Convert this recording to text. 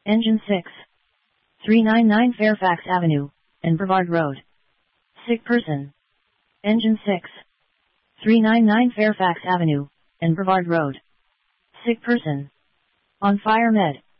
Engine 6. 399 Fairfax Avenue, and Brevard Road. Sick person. Engine 6. 399 Fairfax Avenue, and Brevard Road. Sick person. On fire med.